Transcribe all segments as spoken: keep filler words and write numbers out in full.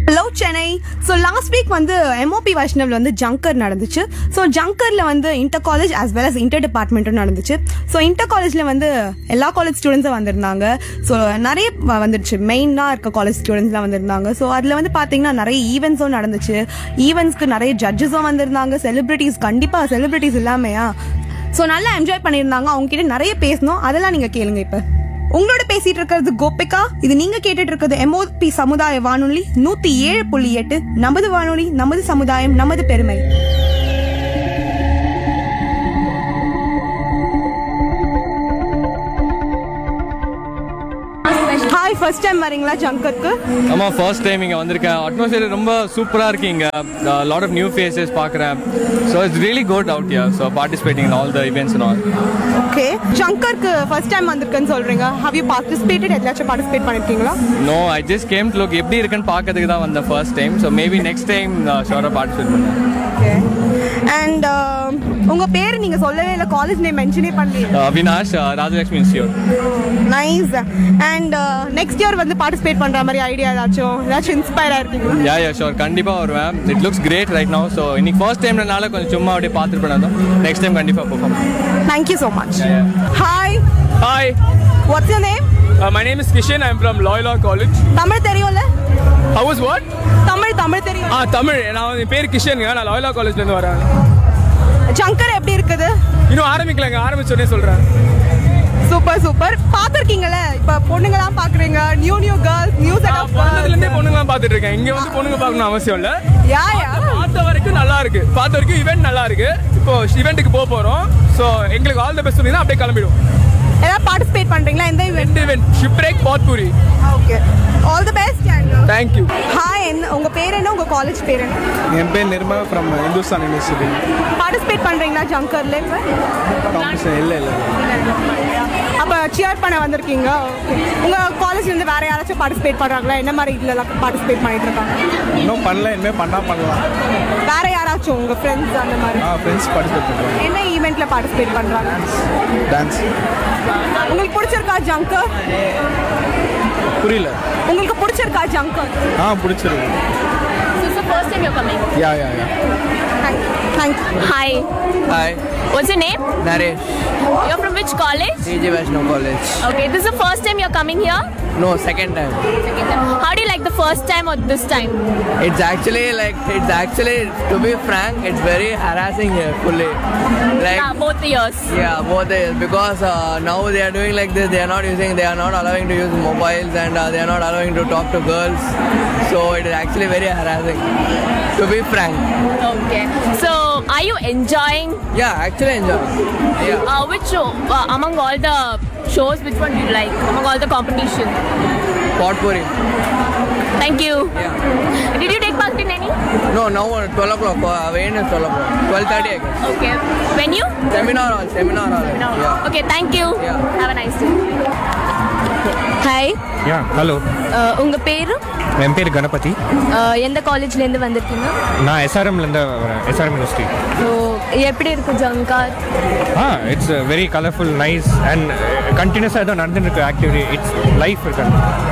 Hello Chennai. So last week வந்து M O P Vaishnav வந்து ஜங்கர் நடந்துச்சு. So ஜங்கர்ல வந்து inter college as well as inter டிபார்ட்மெண்ட்டும் நடந்துச்சு. So inter காலேஜ்ல வந்து எல்லா காலேஜ் ஸ்டூடெண்ட்ஸும் வந்திருந்தாங்க. ஸோ நிறைய வந்துருச்சு, மெயினாக இருக்க காலேஜ் ஸ்டூடெண்ட்ஸ்லாம் வந்திருந்தாங்க. ஸோ அதில் வந்து பார்த்தீங்கன்னா நிறைய ஈவெண்ட்ஸும் நடந்துச்சு. ஈவெண்ட்ஸ்க்கு நிறைய ஜட்ஜஸும் வந்திருந்தாங்க. செலிபிரிட்டிஸ், கண்டிப்பாக செலிபிரிட்டிஸ் இல்லாமையா. ஸோ நல்லா என்ஜாய் பண்ணியிருந்தாங்க. அவங்க கிட்ட நிறைய பேசணும், அதெல்லாம் நீங்கள் கேளுங்க. இப்போ உங்களோட பேசிட்டு இருக்கிறது கோபிகா. இது நீங்க கேட்டுட்டு இருக்கிறது M O P சமுதாய வானொலி நூத்தி ஏழு புள்ளி எட்டு. நமது வானொலி, நமது சமுதாயம், நமது பெருமை. ஹாய், ஃபர்ஸ்ட் டைம் வரீங்களா ஜங்கருக்கு? ஆமாம், ஃபர்ஸ்ட் டைம் இங்கே வந்திருக்கேன். அட்மாஸ்பியர் ரொம்ப சூப்பராக இருக்குது. இங்கே லாட் ஆஃப் நியூ ஃபேஸஸ் பார்க்குறேன். So it's really good out here. So participating in all the events and all. Okay, ஜங்கருக்கு first time வந்திருக்கேன்னு சொல்கிறீங்க. How you participated? எதாச்சும் பார்ட்டிசிபேட் பண்ணியிருக்கீங்களா? No, I just came to look எப்படி இருக்குன்னு பார்க்கறதுக்கு தான் வந்தேன் first time. So maybe next time ஷோராக participate பண்ணுவேன். ஓகே. அண்ட் உங்கள் பேர் நீங்கள் சொல்லவே இல்லை, காலேஜ் நேம் மென்ஷனே பண்ணல. Avinash, Rajalakshmi institute. Nice. And next year வந்து பார்ட்டிசிபேட் பண்ணுற மாதிரி ஐடியா ஏதாச்சும் ஏதாச்சும் இன்ஸ்பயர் ஆயிருக்கீங்களா? யா யா ஷோர், கண்டிப்பாக வருவேன். It looks great right now. So இன்னைக்கு ஃபர்ஸ்ட் டைம்னால கொஞ்சம் சும்மா அப்படியே பார்த்துட்டு பண்ணதும் நெக்ஸ்ட் டைம் கண்டிப்பாக perform. Thank you so much. Hi. Hi. What's your name? Uh, my name is Kishan. I'm from Loyola College. Tamil தெரியும்ல? How was what? Tamil Tamil தெரியும். Ah, தமிழ். நான் என் பேர் கிஷன்ங்க. நான் Loyola Collegeல இருந்து வரேன். ஜங்கர் எப்படி இருக்குது? இன்னும் ஆரம்பிக்கலங்க, ஆரம்பிச்சோனே சொல்றேன். Super super. பாத்துர்க்கீங்கல, இப்ப பொண்ணுங்கலாம் பாக்குறீங்க, new new girls, new set of பொண்ணுங்கல இருந்தே பொண்ணுங்கலாம் பாத்துட்டு இருக்கேன். இங்க வந்து பொண்ணுங்க பார்க்கணும் அவசியம் இல்ல. யா யா. பார்த்த வரைக்கும் நல்லா இருக்கு. பார்த்த வரைக்கும் ஈவென்ட் நல்லா இருக்கு. இப்போ ஈவென்ட்க்கு போக போறோம். சோ எங்களுக்கு ஆல் தி பெஸ்ட் சொல்லினா அப்படியே கிளம்பிடுவோம். ஏதா பார்ட்டிசிபேட் பண்றீங்களா? எந்த event? Event ஷிப்ரேக் பாத்பூரி. Okay, all the best. Thank you. Hi, என்ன உங்க பேர் என்ன? உங்க காலேஜ் பேர் என்ன? என் பேர் Nirmala from Hindustan university. Participate பண்றீங்களா ஜங்கர்ல? இப்ப காம்படிஷன் இல்லை இல்லை அப்ப சியர் பண்ண வந்திருக்கீங்க. ஓகே, உங்க காலேஜ்ல இருந்து வேற யாராச்சும் பார்ட்டிசிபேட் பண்றாங்களா? என்ன மாதிரி இதுல பார்ட்டிசிபேட் பண்ணிட்டு இருக்காங்க? இன்னும் பண்ணல, இனிமேல் பண்ணா பண்ணலாம். வேற யாராச்சும் உங்க ஃப்ரெண்ட்ஸ் அந்த மாதிரி? ஆ, ஃப்ரெண்ட்ஸ் பார்ட்டிசிபேட் பண்ணுறாங்க. என்ன ஈவெண்ட்ல பார்ட்டிசிபேட் பண்றாங்க? டான்ஸ். உங்களுக்கு பிடிச்சிருக்கா ஜங்கர்? புரியல. உங்களுக்கு பிடிச்சிருக்கா ஜங்கர்? ஆ, பிடிச்சிருக்கு. So it's the first time you're coming? Yeah yeah yeah Thank you. Thank you. Hi. Hi, What's your name? Naresh, You're from which college? T J Vaishnav College. Okay, this is the first time you're coming here? No, second time. Second time. How do you like the first time or this time? It's actually like, it's actually, to be frank, it's very harassing here, fully. Like, Yeah, both the years. yeah, both is because uh, now they are doing like this, they are not using, they are not allowing to use mobiles and uh, they are not allowing to talk to girls. So it is actually very harassing, to be frank. Okay. So, are you enjoying? Yeah, actually enjoy. Yeah. Uh, which show? Uh, among all the shows, which one do you like? Among all the competition? Potpourri. Thank you. Yeah. Did you take part in any? No, now uh, twelve o'clock. Uh, when is twelve o'clock? twelve thirty I guess. Okay. Venue? Seminar hall, seminar hall. Yeah. Okay, thank you. Yeah. Have a nice day. Hi, yeah hello, உங்கள் பேர்? என் பேர் கணபதி. எந்த காலேஜ்லேருந்து வந்திருக்கீங்க? நான் எஸ்ஆர்எம்லேருந்து வரேன், SRM university. So எப்படி இருக்கு ஜங்கார்? ஆ, it's very colourful, nice and கண்டினியூஸாக ஏதோ நடந்துட்டு இருக்கு ஆக்டிவிட்டி. இட்ஸ் லைஃப் இருக்கு.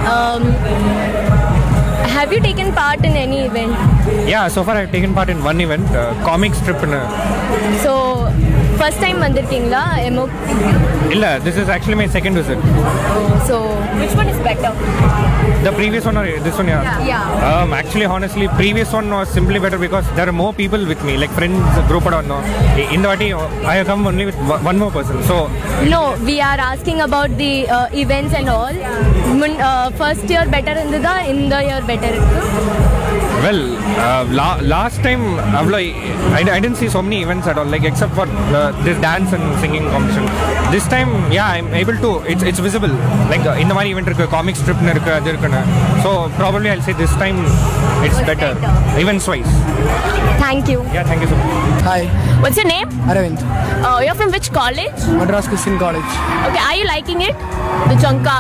Have you taken part in any event? Yeah, so far I've taken part in one event, uh, comic strip in a... So, first time வந்திருக்கீங்களா M O P? இல்ல, this is actually my second visit. So, which one is better? The previous one or this one? Yeah. Yeah. Um, actually, honestly, previous one was simply better because there are more people with me, like friends, group or no. In the party, I have come only with one more person. So. No, we are asking about the uh, events and all. Mun, uh, first year better இருந்ததா இந்த year better இருக்கு? Well, uh, la- last time I, I didn't see so many events at all, like except for uh, this dance and singing competition. This time, yeah, I'm able to. It's it's visible. Like uh, in the event irukku, comic strip irukku, adu irukku. So probably I'll say this time it's better, better. Events wise. Thank you. Yeah, thank you so much. Hi, What's your name? Aravind. Uh, you're from which college? Madras Christian College. Okay, are you liking it? The Jankar.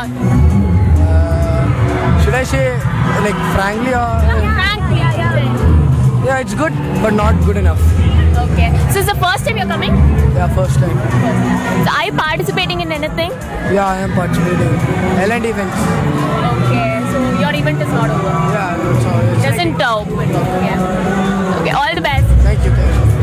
Should I say like frankly or? Frankly, yeah. Yeah, it's good but not good enough. Okay. So it's the first time you're coming? Yeah, first time. So are you participating in anything? Yeah, I am participating. L and D events. Okay. So your event is not over. Yeah, that's all. It's Doesn't are open. Okay. Okay. All the best. Thank you.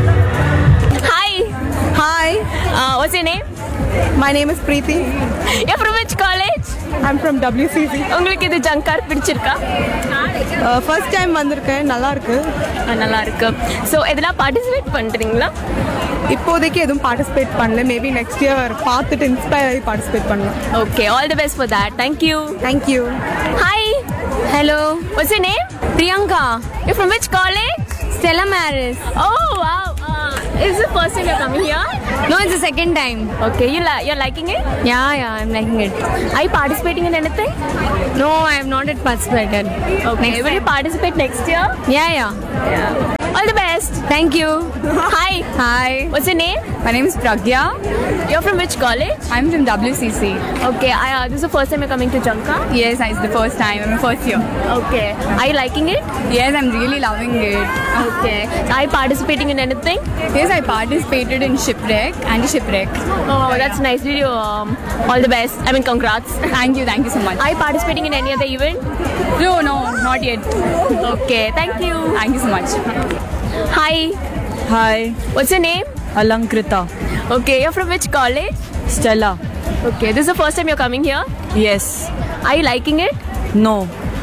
Hi. Hi, Uh, what's your name? my name is Preeti. You're from which college? I'm from W C C. உங்களுக்கு இது ஜங்கார் பிடிச்சிருக்கா? First time வந்திருக்கேன், நல்லா இருக்கு. ஆ, நல்லா இருக்கு. So இதெல்லாம் participate பண்ணுறீங்களா? இப்போதைக்கு எதுவும் பார்ட்டிசிபேட் பண்ணல, மேபி நெக்ஸ்ட் இயர் பார்த்துட்டு இன்ஸ்பயர் ஆகி பார்ட்டிசிபேட் பண்ணலாம். Okay. All the best for that. Thank you. Thank you. Hi. Hello. What's your name? Priyanka. You're from which college? Stella Maris. Oh wow. Uh, is it the first time you're coming here? No, it's the second time. Okay. You li- you're liking it? Yeah, yeah, I'm liking it. Are you participating in anything? No, I have not yet participated. Okay. Next Will you time. participate next year? Yeah, yeah. Yeah. All the best. Thank you. Hi. Hi. What's your name? My name is Pragya. You're from which college? I'm from W C C. Okay. I, uh, this is the first time you're coming to Janka? Yes, it's the first time. I'm in first year. Okay. Are you liking it? Yes, I'm really loving it. Okay. Are you participating in anything? Yes, I participated in shipwreck and shipwreck. Oh, that's nice. Did you? Um, all the best. I mean, congrats. Thank you, thank you so much. Are you participating in any other event? No, no, not yet. Okay. Thank you. Thank you so much. Hi. Hi, What's your name? Alankrita. Okay. You're from which college? Stella. Okay. This is the first time you're coming here. Yes. Are you liking it? No.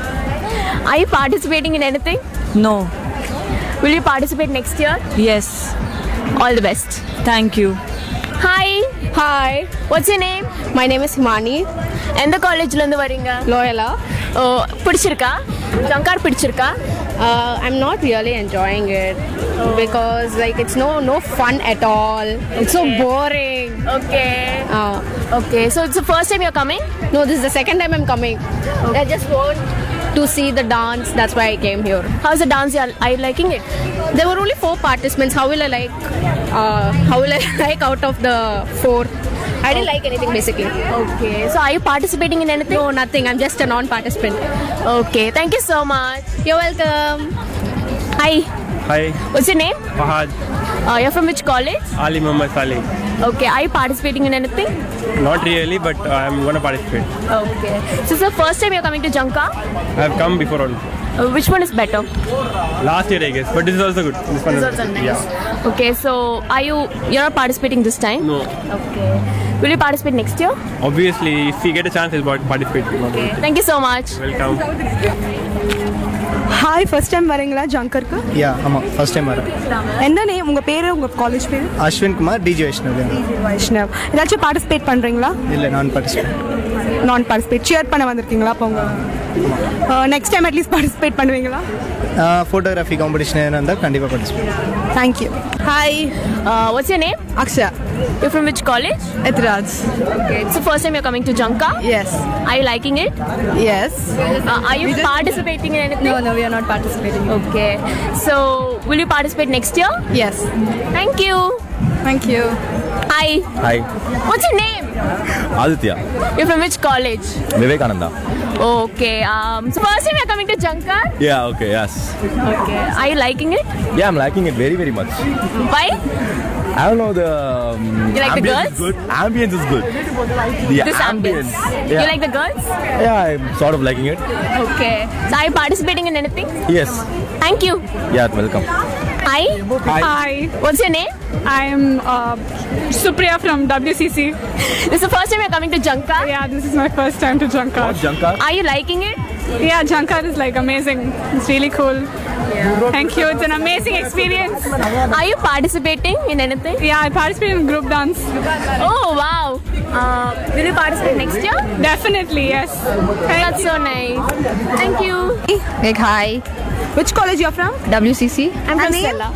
Are you participating in anything? No. Will you participate next year? Yes. All the best. Thank you. Hi. Hi, What's your name? my name is Himani. எந்த காலேஜ்ல இருந்து வரீங்க? Loyola. ஓ, பிடிச்சிருக்கா? ஜங்கார் பிடிச்சிருக்கா? Uh, I'm not really enjoying it because like it's no no fun at all. It's so boring. Okay. Uh, Okay. So it's the first time you're coming? no, this is the second time I'm coming. I just want to see the dance. That's why I came here. How's the dance? Are you liking it? There were only four participants. How will I like? Uh, how will I like out of the four? I didn't like anything basically. Okay. So are you participating in anything? No, nothing. I'm just a non-participant. Okay. Thank you so much. You're welcome. Hi. Hi, What's your name? Fahad, Uh, you're from which college? Ali Muhammad Saleh. Okay. Are you participating in anything? Not really, but uh, I'm going to participate. Okay. So it's the first time you're coming to Janka? I've come before also. Uh, which one is better? Last year, I guess, but this is also good. This one This is is also nice. Yeah. Okay. So are you? You're not participating this time? No. Okay. Will you participate next year? Obviously, if we get a chance, I'll participate. Okay. Thank you so much. Welcome. Hi, first time வரீங்களா ஜங்கருக்கு? யா ஆமாம், first time வரேன். என்ன name, உங்கள் பேர், உங்கள் college பேர்? அஸ்வின் குமார், டிஜி வைஷ்ணவ். வைஷ்ணவ். ஏதாச்சும் participate பண்ணுறீங்களா? இல்லை, நான் பார்ட்டிசிபேட். நான் பார்ட்டிசிபேட் சியர் பண்ண வந்திருக்கீங்களா? அப்போ உங்கள் நெக்ஸ்ட் டைம் அட்லீஸ்ட் பார்ட்டிசிபேட் பண்ணுவீங்களா? ஃபோட்டோகிராஃபி காம்படிஷன் இருந்தால் கண்டிப்பாக participate. Thank you. Hi. Uh, what's your name? Akshaya. You're from which college? Ethiraj. Okay. It's the first time you're coming to Janka? S. Are you liking it? S. Uh, are you participating in anything? No, no, we are not participating. Okay. So, will you participate next year? Yes. Thank you. Thank you. Hi. Hi, What's your name? Aditya. You're from which college? Vivekananda. Okay. Um, so first time you're coming to Janka? Yeah, okay, yes. Okay. Are you liking it? Yeah, I'm liking it very, very much. Why? I don't know, the um, You like the ambience girls? is good. Ambience is good. The This ambience. Yeah. You like the girls? Yeah, I'm sort of liking it. Okay. So are you participating in anything? Yes. Thank you. Yeah, welcome. Hi. Hi. Hi. What's your name? I'm uh, Supriya from W C C. This is the first time you're coming to Janka? Yeah, this is my first time to Jankar. What, Jankar? Are you liking it? Yeah, Jankar is like amazing. It's really cool. Yeah. Thank you. It's an amazing experience. Are you participating in anything? Yeah, I participate in group dance. Oh, wow. Uh, will you participate next year? Definitely, yes. Thank That's you. so nice. Thank you. Like hi, Which college you're from? W C C. I'm from name? Stella.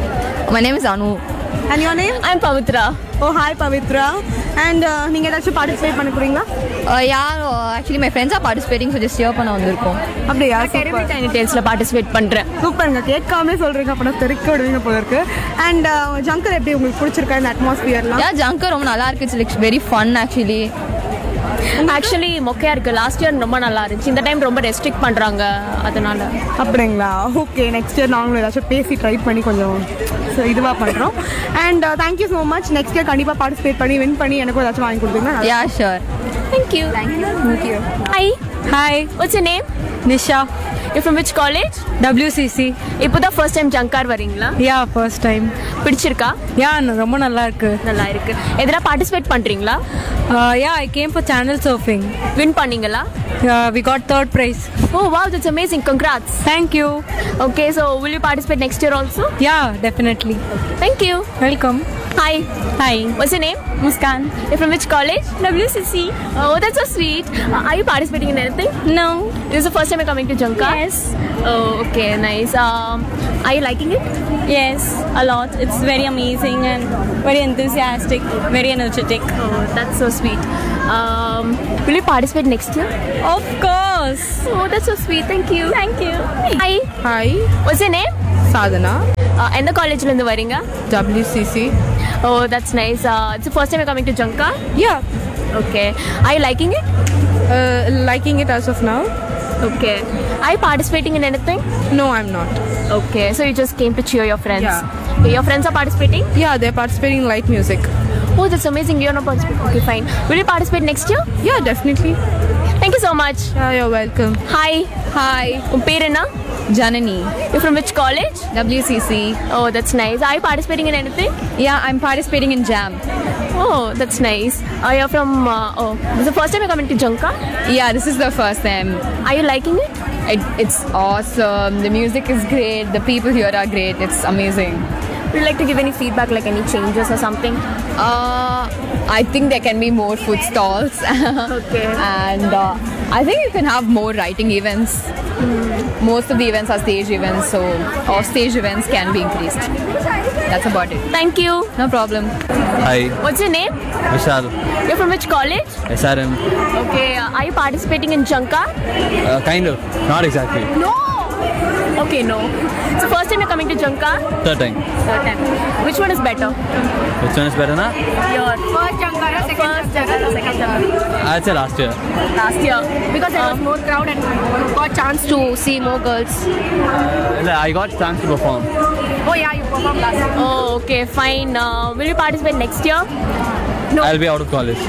My name is Anu. And your name? I'm Pavitra. Oh, hi Pavitra. And uh, நீங்க ஏதாச்சும் participate பண்ண போறீங்களா? Uh, yeah, uh, actually my friends are participating, so just cheer பண்ண வந்திருக்கோம். அப்படியா? Terrible Tiny Tales-ல participate பண்றேன். சூப்பருங்க, கேட்காமலே சொல்றீங்க, அப்ப நான் தெறிக்க விடுவீங்க போல இருக்கு. அண்ட் ஜங்கர் எப்படி உங்களுக்கு பிடிச்சிருக்கா இந்த அட்மாஸ்பியர்லாம்? Yeah, Jankar ரொம்ப நல்லா இருக்கு. It's like very fun actually. Actually மொக்கையா இருக்கு. லாஸ்ட் இயர் ரொம்ப நல்லா இருந்துச்சு. இந்த டைம் ரொம்ப ரெஸ்ட்ரிக்ட் பண்றாங்க, அதனால. அப்படிங்களா? ஓகே, நெக்ஸ்ட் இயர் நாங்களும் ஏதாச்சும் பேசி ட்ரை பண்ணி கொஞ்சம் ஸோ இதுவாக பண்ணுறோம். And thank you so much. Next year கண்டிப்பாக பார்ட்டிசிபேட் பண்ணி வின் பண்ணி எனக்கும் ஏதாச்சும் வாங்கி கொடுத்தீங்கன்னா. Yeah, sure. Thank you. Thank you. Thank you. Hi. Hi, What's your name? Nisha. You from which college? W C C. இப்போதான் first time ஜங்கார் வரீங்களா? Yeah, first time. பிடிச்சிருக்கா? Yeah, ரொம்ப நல்லா இருக்கு. நல்லா இருக்கு. எதனா participate பண்றீங்களா? Uh, yeah, I came for channel surfing. Win பண்ணீங்களா? Yeah, we got third prize. Oh wow, that's amazing. Congrats. Thank you. Okay, so will you participate next year also? Yeah, definitely. Thank you. Welcome. Hi. Hi. What's your name? Muskan. You're from which college? W C C. Oh, that's so sweet. Uh, are you participating in anything? No. This is the first time you're coming to Jankar? Yes. Oh, okay, nice. Um, are you liking it? Yes, a lot. It's very amazing and very enthusiastic, very energetic. Oh, that's so sweet. Um, will you participate next year? Of course. Oh, that's so sweet. Thank you. Thank you. Hi. Hi, What's your name? Sadhana, Uh, எந்த காலேஜ்ல இருந்து வரீங்க? W C C. Oh, that's nice. Uh, it's the first time you're coming to Jankar? Yeah, Okay. Are you liking it? uh, liking it as of now. Okay. Are you participating in anything? No, I'm not. Okay. So you just came to cheer your friends? Yeah. Okay, your friends are participating? Yeah, they're participating in light music. Oh, that's amazing. You're not participating. Okay, fine. Will you participate next year? Yeah, definitely. Thank you so much. Yeah, you're welcome. Hi. Hi, உன் பேர் என்ன? Janani, You're from which college? W C C. Oh, that's nice. Are you participating in anything? Yeah, I'm participating in Jam. Oh, that's nice. Are you from, uh, oh, this is the first time you're coming to Jankar? Yeah, this is the first time. Are you liking it? It, it's awesome. The music is great. The people here are great. It's amazing. Would you like to give any feedback, like any changes or something? Uh, I think there can be more food stalls. Okay. And uh, I think you can have more writing events. Most of the events are stage events, so off stage events can be increased. That's about it. Thank you. No problem. Hi, What's your name? Vishal, You're from which college? S R M. Okay. Uh, are you participating in Jankar? Uh, kind of, not exactly. No. Okay, no. So first time you're coming to Jankar? Third time. Third time. Which one is better? Which one is better, na? Your first Jankar or second first Jankar or second Jankar? I'd say last year. Last year. Because there was more crowd and got chance to see more girls. Uh, I got chance to perform. Oh yeah, you performed last year. Oh, okay, fine. Uh, will you participate next year? No. I'll be out of college.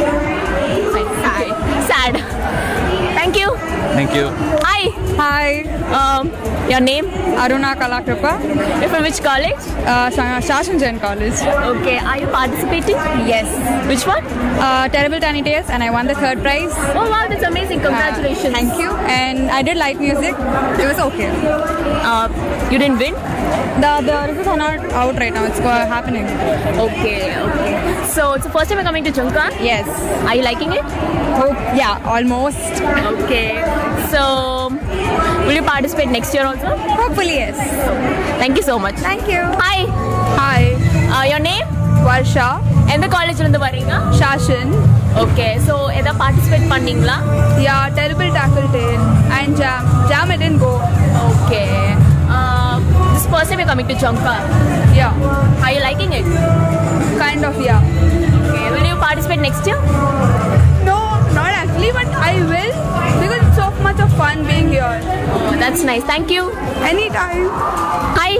Fine. Okay. Sad. Thank you. Thank you. Hi. Hi. Um, your name? Aruna Kalakripa. You're from which college? Uh, Shashan Jain College. Okay. Are you participating? Yes. Which one? Uh, Terrible Tiny Tales, and I won the third prize. Oh wow, that's amazing. Congratulations. Uh, thank you. And I did light music. It was okay. Uh, you didn't win? The the results are not out right now. It's uh, happening. Okay, okay. So it's the first time you're coming to Jankar? Yes. Are you liking it? Oh, yeah, almost. Okay. So will you participate next year also? Hopefully, yes. Thank you so much. Thank you. Hi. Hi. Uh, your name? Varsha. எந்த காலேஜ்ல இருந்து வரீங்க? Shashan. Okay. So எதா participate பண்ணீங்களா? Yeah, Terrible Tackle Tale and Jam. Jam I didn't go. Okay. Uh, this first time you're coming to Jankar? Yeah. Are you liking it? Kind of, yeah. Okay. Will you participate next year? No, not actually, but I will because it's so much of fun being here. Oh, that's nice. Thank you. Anytime. Hi.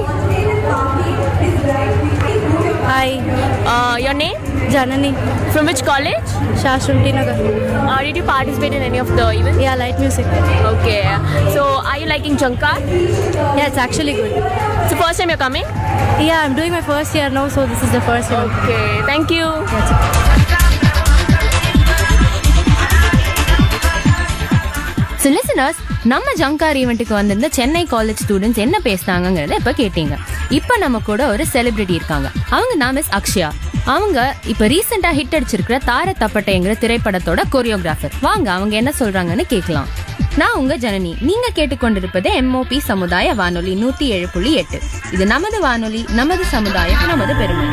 Hi. Uh, your name? Janani. From which college? Shashamti Nagar. Uh, did you participate in any of the events? Yeah, light music. Okay. So, are you liking Jankar? Yeah, it's actually good. It's the first time you're coming? Yeah, I'm doing my first year now, so this is the first year. Okay. Thank you. That's it. So listeners, நம்ம ஜங்கார் ஈவெண்ட்டுக்கு வந்திருந்த Chennai college students என்ன பேசினாங்கிறத இப்போ கேட்டீங்க. இப்போ நம்ம கூட ஒரு celebrity இருக்காங்க. அவங்க நான் மிஸ் அக்ஷயா. அவங்க இப்போ ரீசெண்டாக ஹிட் அடிச்சிருக்கிற தார தப்பட்டைங்கிற திரைப்படத்தோட கொரியோகிராஃபர். வாங்க அவங்க என்ன சொல்றாங்கன்னு கேட்கலாம். நான் உங்க ஜனனி. நீங்க கேட்டுக்கொண்டிருப்பது எம்ஓபி சமுதாய வானொலி நூத்தி ஏழு புள்ளி எட்டு. இது நமது வானொலி, நமது சமுதாயம், நமது பெருமை.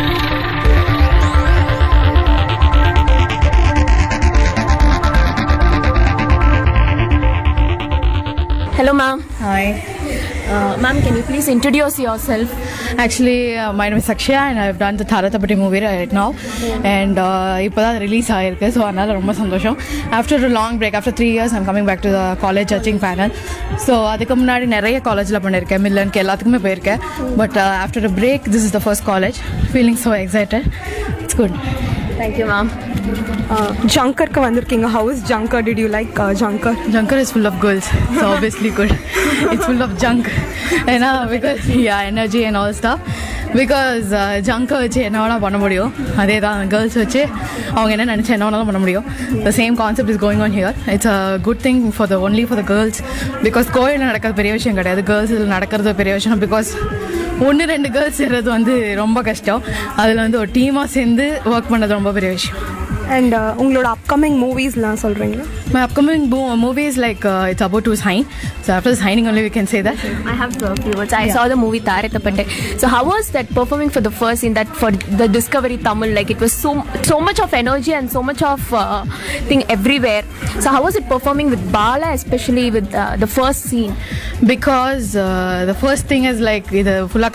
Hello, ma'am. Hi. Uh, ma'am, can you please introduce yourself? Actually, uh, my name is Akshaya and I've done the Thara Tapati movie right now. And இப்போ தான் ரிலீஸ் ஆகிருக்கு. ஸோ அதனால் ரொம்ப சந்தோஷம். After a long break, after three years I'm coming back to the college judging panel. So அதுக்கு முன்னாடி நிறைய காலேஜில் பண்ணியிருக்கேன், மில்லனுக்கு எல்லாத்துக்குமே போயிருக்கேன். But after a break, this is the first college. Feeling so excited. It's good. Thank you ma'am. ஜங்கருக்கு வந்திருக்கீங்க. How is Junker? Did you like uh, Junker? Junker is full of girls, so obviously good. It's full of junk, and uh, because yeah, energy and all stuff. Because uh, Junker வச்சு என்ன வேணால் பண்ண முடியும், அதே தான் girls வச்சு அவங்க என்ன நினச்சி என்ன வேணாலும் பண்ண முடியும். The same concept is going on here. It's a good thing for the only for the girls, because கோயிலில் நடக்கிறது பெரிய விஷயம் கிடையாது, கேர்ள்ஸில் நடக்கிறது பெரிய விஷயம். பிகாஸ் ஒன்று ரெண்டு கேர்ள்ஸ் சேர்றது வந்து ரொம்ப கஷ்டம், அதில் வந்து ஒரு டீமாக சேர்ந்து ஒர்க் பண்ணது ரொம்ப பெரிய விஷயம். அண்ட் உங்களோட அப்கமிங் மூவிஸ்லாம் சொல்கிறீங்களா? My upcoming bo- movie is like uh, it's about to sign. So after signing only we can say that. I have a few words. I Yeah. saw the movie Tharathappattai. So how was that performing for the first scene, that for the Discovery Tamil? Like it was so so much of energy and so much of uh, thing everywhere. So how was it performing with Bala, especially with uh, the first scene? Because uh, the first thing is like the full